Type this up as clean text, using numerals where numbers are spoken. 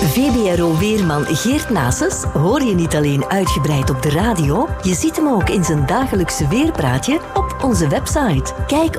VBRO-weerman Geert Naessens hoor je niet alleen uitgebreid op de radio, je ziet hem ook in zijn dagelijkse weerpraatje op onze website. Kijk